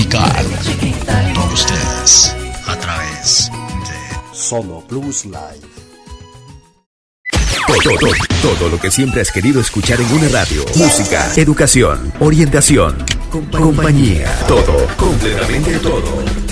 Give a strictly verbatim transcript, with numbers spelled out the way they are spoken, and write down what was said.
musical junto a ustedes a través de Solo Plus Live. Todo, todo, todo lo que siempre has querido escuchar en una radio. Música, educación, orientación, compañía. Todo, completamente todo.